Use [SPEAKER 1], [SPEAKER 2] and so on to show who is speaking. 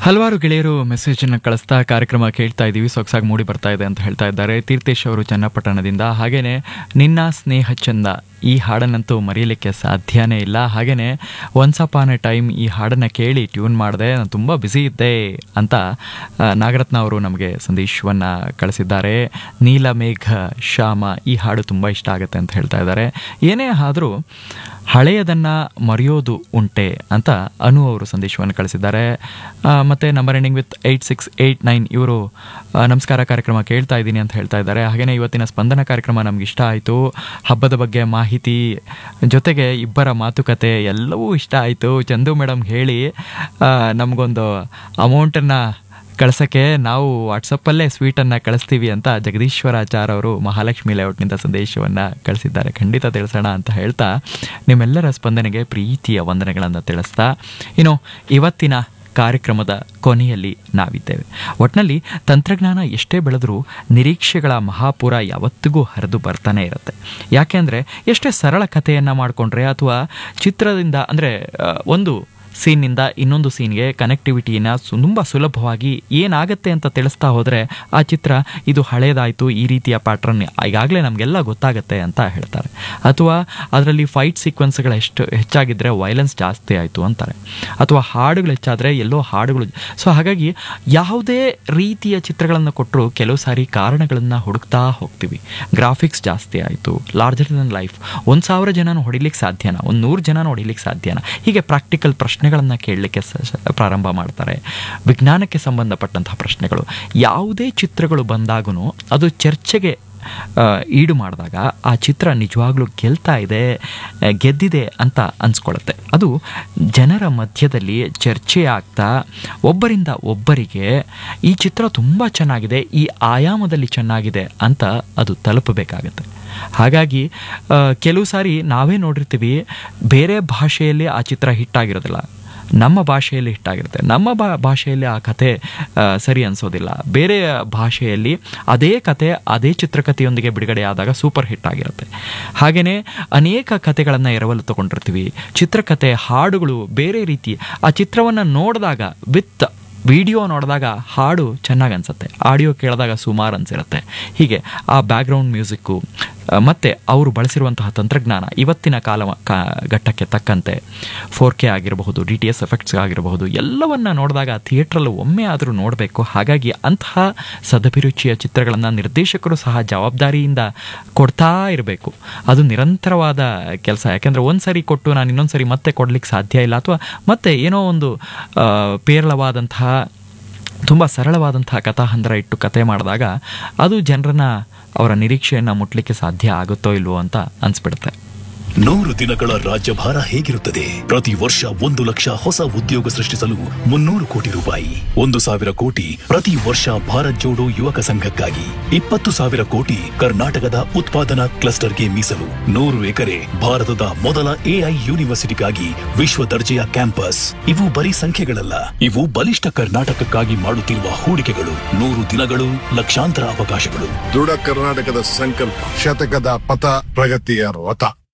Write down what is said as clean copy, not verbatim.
[SPEAKER 1] ಹಲವಾರು ಗೆಳೆಯರು ಮೆಸೇಜನ್ನು ಕಳಿಸ್ತಾ ಕಾರ್ಯಕ್ರಮ ಕೇಳ್ತಾ ಇದ್ದೀವಿ, ಸೊಗಸಾಗಿ ಮೂಡಿ ಬರ್ತಾ ಇದೆ ಅಂತ ಹೇಳ್ತಾ ಇದ್ದಾರೆ. ತೀರ್ಥೇಶ್ ಅವರು ಚನ್ನಪಟ್ಟಣದಿಂದ. ಹಾಗೇನೆ ನಿನ್ನ ಸ್ನೇಹ ಚಂದ ಈ ಹಾಡನ್ನಂತೂ ಮರೆಯಲಿಕ್ಕೆ ಸಾಧ್ಯನೇ ಇಲ್ಲ. ಹಾಗೇನೆ ಒನ್ಸ್ ಅಪಾನ್ ಎ ಟೈಮ್ ಈ ಹಾಡನ್ನು ಕೇಳಿ ಟ್ಯೂನ್ ಮಾಡಿದೆ, ನಾನು ತುಂಬ ಬ್ಯುಸಿ ಇದ್ದೆ ಅಂತ ನಾಗರತ್ನ ಅವರು ನಮಗೆ ಸಂದೇಶವನ್ನು ಕಳಿಸಿದ್ದಾರೆ. ನೀಲಮೇಘ ಶ್ಯಾಮ ಈ ಹಾಡು ತುಂಬ ಇಷ್ಟ ಆಗುತ್ತೆ ಅಂತ ಹೇಳ್ತಾ ಇದ್ದಾರೆ. ಏನೇ ಆದರೂ ಹಳೆಯದನ್ನು ಮರೆಯೋದು ಉಂಟೆ ಅಂತ ಅನು ಅವರು ಸಂದೇಶವನ್ನು ಕಳಿಸಿದ್ದಾರೆ. ಮತ್ತು ನಂಬರ್ ಎಂಡಿಂಗ್ ವಿತ್ 8689 ಇವರು ನಮಸ್ಕಾರ, ಕಾರ್ಯಕ್ರಮ ಕೇಳ್ತಾ ಇದ್ದೀನಿ ಅಂತ ಹೇಳ್ತಾ ಇದ್ದಾರೆ. ಹಾಗೆಯೇ ಇವತ್ತಿನ ಸ್ಪಂದನ ಕಾರ್ಯಕ್ರಮ ನಮ್ಗೆ ಇಷ್ಟ ಆಯಿತು. ಹಬ್ಬದ ಬಗ್ಗೆ ಮಾಹಿತಿ ಜೊತೆಗೆ ಇಬ್ಬರ ಮಾತುಕತೆ ಎಲ್ಲವೂ ಇಷ್ಟ ಆಯಿತು. ಚಂದು ಮೇಡಮ್ ಹೇಳಿ ನಮಗೊಂದು ಅಮೌಂಟನ್ನು ಕಳ್ಸೋಕ್ಕೆ ನಾವು ವಾಟ್ಸಪ್ಪಲ್ಲೇ ಸ್ವೀಟನ್ನು ಕಳಿಸ್ತೀವಿ ಅಂತ ಜಗದೀಶ್ವರಾಚಾರ್ ಅವರು ಮಹಾಲಕ್ಷ್ಮಿ ಲೇಔಟ್ನಿಂದ ಸಂದೇಶವನ್ನು ಕಳಿಸಿದ್ದಾರೆ. ಖಂಡಿತ ತಿಳಿಸೋಣ ಅಂತ ಹೇಳ್ತಾ ನಿಮ್ಮೆಲ್ಲರ ಸ್ಪಂದನೆಗೆ ಪ್ರೀತಿಯ ವಂದನೆಗಳನ್ನು ತಿಳಿಸ್ತಾ ಇನ್ನು ಇವತ್ತಿನ ಕಾರ್ಯಕ್ರಮದ ಕೊನೆಯಲ್ಲಿ ನಾವಿದ್ದೇವೆ. ಒಟ್ಟಿನಲ್ಲಿ ತಂತ್ರಜ್ಞಾನ ಎಷ್ಟೇ ಬೆಳೆದರೂ ನಿರೀಕ್ಷೆಗಳ ಮಹಾಪುರ ಯಾವತ್ತಿಗೂ ಹರಿದು ಬರ್ತಾನೆ ಇರುತ್ತೆ. ಯಾಕೆ ಅಂದರೆ ಎಷ್ಟೇ ಸರಳ ಕಥೆಯನ್ನು ಮಾಡಿಕೊಂಡ್ರೆ ಅಥವಾ ಚಿತ್ರದಿಂದ ಅಂದರೆ ಒಂದು ಸೀನ್ನಿಂದ ಇನ್ನೊಂದು ಸೀನ್ಗೆ ಕನೆಕ್ಟಿವಿಟಿನ ತುಂಬ ಸುಲಭವಾಗಿ ಏನಾಗುತ್ತೆ ಅಂತ ತಿಳಿಸ್ತಾ ಹೋದರೆ ಆ ಚಿತ್ರ ಇದು ಹಳೇದಾಯಿತು, ಈ ರೀತಿಯ ಪ್ಯಾಟ್ರನ್ ಈಗಾಗಲೇ ನಮಗೆಲ್ಲ ಗೊತ್ತಾಗುತ್ತೆ ಅಂತ ಹೇಳ್ತಾರೆ. ಅಥವಾ ಅದರಲ್ಲಿ ಫೈಟ್ ಸೀಕ್ವೆನ್ಸ್ಗಳು ಹೆಚ್ಚಾಗಿದ್ದರೆ ವೈಲೆನ್ಸ್ ಜಾಸ್ತಿ ಆಯಿತು ಅಂತಾರೆ. ಅಥವಾ ಹಾಡುಗಳು ಹೆಚ್ಚಾದರೆ ಎಲ್ಲೋ ಹಾಡುಗಳು. ಸೊ ಹಾಗಾಗಿ ಯಾವುದೇ ರೀತಿಯ ಚಿತ್ರಗಳನ್ನು ಕೊಟ್ಟರು ಕೆಲವು ಸಾರಿ ಕಾರಣಗಳನ್ನು ಹುಡುಕ್ತಾ ಹೋಗ್ತೀವಿ. ಗ್ರಾಫಿಕ್ಸ್ ಜಾಸ್ತಿ ಆಯಿತು, ಲಾರ್ಜರ್ ದನ್ ಲೈಫ್, 1000 ಜನನ ಹೊಡಿಲಿಕ್ಕೆ ಸಾಧ್ಯನಾ, 100 ಜನನ ಹೊಡಿಲಿಕ್ಕೆ ಸಾಧ್ಯನಾ, ಹೀಗೆ ಪ್ರಾಕ್ಟಿಕಲ್ ಪ್ರಶ್ನೆಗಳನ್ನು ಕೇಳಲಿಕ್ಕೆ ಪ್ರಾರಂಭ ಮಾಡ್ತಾರೆ. ವಿಜ್ಞಾನಕ್ಕೆ ಸಂಬಂಧಪಟ್ಟಂತಹ ಪ್ರಶ್ನೆಗಳು. ಯಾವುದೇ ಚಿತ್ರಗಳು ಬಂದಾಗೂ ಅದು ಚರ್ಚೆಗೆ ಈಡು ಮಾಡಿದಾಗ ಆ ಚಿತ್ರ ನಿಜವಾಗ್ಲೂ ಗೆದ್ದಿದೆ ಅಂತ ಅನ್ಸ್ಕೊಳ್ಳುತ್ತೆ. ಅದು ಜನರ ಮಧ್ಯದಲ್ಲಿ ಚರ್ಚೆ ಆಗ್ತಾ ಒಬ್ಬರಿಂದ ಒಬ್ಬರಿಗೆ ಈ ಚಿತ್ರ ತುಂಬ ಚೆನ್ನಾಗಿದೆ, ಈ ಆಯಾಮದಲ್ಲಿ ಚೆನ್ನಾಗಿದೆ ಅಂತ ಅದು ತಲುಪಬೇಕಾಗತ್ತೆ. ಹಾಗಾಗಿ ಕೆಲವು ಸಾರಿ ನಾವೇ ನೋಡಿರ್ತೀವಿ, ಬೇರೆ ಭಾಷೆಯಲ್ಲಿ ಆ ಚಿತ್ರ ಹಿಟ್ಟಾಗಿರೋದಿಲ್ಲ, ನಮ್ಮ ಭಾಷೆಯಲ್ಲಿ ಹಿಟ್ಟಾಗಿರುತ್ತೆ. ನಮ್ಮ ಭಾಷೆಯಲ್ಲಿ ಆ ಕತೆ ಸರಿ ಅನಿಸೋದಿಲ್ಲ. ಬೇರೆ ಭಾಷೆಯಲ್ಲಿ ಅದೇ ಕತೆ ಅದೇ ಚಿತ್ರಕಥೆಯೊಂದಿಗೆ ಬಿಡುಗಡೆ ಆದಾಗ ಸೂಪರ್ ಹಿಟ್ ಆಗಿರುತ್ತೆ. ಹಾಗೆಯೇ ಅನೇಕ ಕತೆಗಳನ್ನು ಎರವಲು ತಗೊಂಡಿರ್ತೀವಿ. ಚಿತ್ರಕಥೆ, ಹಾಡುಗಳು ಬೇರೆ ರೀತಿ. ಆ ಚಿತ್ರವನ್ನು ನೋಡಿದಾಗ ವಿತ್ ವಿಡಿಯೋ ನೋಡಿದಾಗ ಹಾಡು ಚೆನ್ನಾಗಿ ಅನಿಸುತ್ತೆ, ಆಡಿಯೋ ಕೇಳಿದಾಗ ಸುಮಾರು ಅನಿಸಿರುತ್ತೆ. ಹೀಗೆ ಆ ಬ್ಯಾಕ್ಗ್ರೌಂಡ್ ಮ್ಯೂಸಿಕ್ಕು ಮತ್ತು ಅವರು ಬಳಸಿರುವಂತಹ ತಂತ್ರಜ್ಞಾನ ಇವತ್ತಿನ ಘಟ್ಟಕ್ಕೆ ತಕ್ಕಂತೆ 4K ಆಗಿರಬಹುದು, DTS ಎಫೆಕ್ಟ್ಸ್ ಆಗಿರಬಹುದು, ಎಲ್ಲವನ್ನು ನೋಡಿದಾಗ ಥಿಯೇಟ್ರಲ್ಲಿ ಒಮ್ಮೆ ಆದರೂ ನೋಡಬೇಕು. ಹಾಗಾಗಿ ಅಂತಹ ಸದಭಿರುಚಿಯ ಚಿತ್ರಗಳನ್ನು ನಿರ್ದೇಶಕರು ಸಹ ಜವಾಬ್ದಾರಿಯಿಂದ ಕೊಡ್ತಾ ಇರಬೇಕು. ಅದು ನಿರಂತರವಾದ ಕೆಲಸ. ಯಾಕೆಂದರೆ ಒಂದು ಸರಿ ಕೊಟ್ಟು ನಾನು ಇನ್ನೊಂದು ಸರಿ ಮತ್ತೆ ಕೊಡಲಿಕ್ಕೆ ಸಾಧ್ಯ ಇಲ್ಲ. ಅಥವಾ ಮತ್ತೆ ಏನೋ ಒಂದು ಪೇರಳವಾದಂತಹ ತುಂಬ ಸರಳವಾದಂತಹ ಕಥಾಹಂದರ ಇಟ್ಟು ಕತೆ ಮಾಡಿದಾಗ ಅದು ಜನರನ್ನ ಅವರ ನಿರೀಕ್ಷೆಯನ್ನು ಮುಟ್ಲಿಕ್ಕೆ ಸಾಧ್ಯ ಆಗುತ್ತೋ ಇಲ್ವೋ ಅಂತ ಅನ್ಸ್ಬಿಡುತ್ತೆ.
[SPEAKER 2] 100 ದಿನಗಳ ರಾಜ್ಯಭಾರ ಹೇಗಿರುತ್ತದೆ? ಪ್ರತಿ ವರ್ಷ 1 ಲಕ್ಷ ಹೊಸ ಉದ್ಯೋಗ ಸೃಷ್ಟಿಸಲು 300 ಕೋಟಿ ರೂಪಾಯಿ, 1,000 ಕೋಟಿ ಪ್ರತಿ ವರ್ಷ ಭಾರತ್ ಜೋಡೋ ಯುವಕ ಸಂಘಕ್ಕಾಗಿ, 20,000 ಕೋಟಿ ಕರ್ನಾಟಕದ ಉತ್ಪಾದನಾ ಕ್ಲಸ್ಟರ್ಗೆ ಮೀಸಲು, 100 ಎಕರೆ ಭಾರತದ ಮೊದಲ AI ಯೂನಿವರ್ಸಿಟಿಗಾಗಿ ವಿಶ್ವ ದರ್ಜೆಯ ಕ್ಯಾಂಪಸ್. ಇವು ಬರೀ ಸಂಖ್ಯೆಗಳಲ್ಲ, ಇವು ಬಲಿಷ್ಠ ಕರ್ನಾಟಕಕ್ಕಾಗಿ ಮಾಡುತ್ತಿರುವ ಹೂಡಿಕೆಗಳು. 100 ದಿನಗಳು, ಲಕ್ಷಾಂತರ ಅವಕಾಶಗಳು.
[SPEAKER 3] ದೃಢ ಕರ್ನಾಟಕದ ಸಂಕಲ್ಪ, ಶತಕದ ಪಥ, ಪ್ರಗತಿಯ ರಥ.